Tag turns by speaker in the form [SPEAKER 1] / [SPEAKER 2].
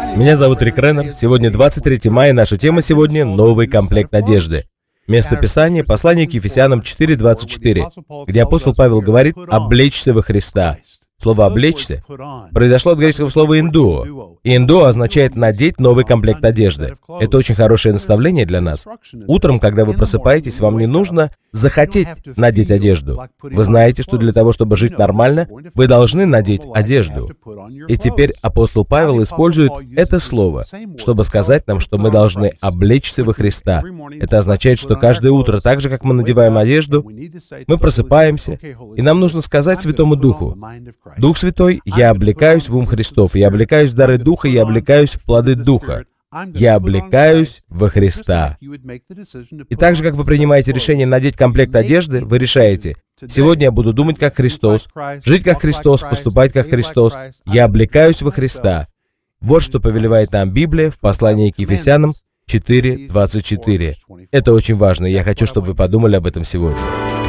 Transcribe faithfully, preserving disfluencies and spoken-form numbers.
[SPEAKER 1] Меня зовут Рик Реннер. Сегодня двадцать третье мая, наша тема сегодня — новый комплект одежды. Место Писания — послание к Ефесянам четыре двадцать четыре, где апостол Павел говорит «облечься во Христа». Слово «облечься» произошло от греческого слова «индуо». И «индуо» означает «надеть новый комплект одежды». Это очень хорошее наставление для нас. Утром, когда вы просыпаетесь, вам не нужно захотеть надеть одежду. Вы знаете, что для того, чтобы жить нормально, вы должны надеть одежду. И теперь апостол Павел использует это слово, чтобы сказать нам, что мы должны облечься во Христа. Это означает, что каждое утро, так же, как мы надеваем одежду, мы просыпаемся, и нам нужно сказать Святому Духу: «Дух Святой, я облекаюсь в ум Христов, я облекаюсь в дары Духа, я облекаюсь в плоды Духа. Я облекаюсь во Христа». И так же, как вы принимаете решение надеть комплект одежды, вы решаете: «Сегодня я буду думать как Христос, жить как Христос, поступать как Христос. Я облекаюсь во Христа». Вот что повелевает нам Библия в послании к Ефесянам четыре двадцать четыре. Это очень важно, и я хочу, чтобы вы подумали об этом сегодня.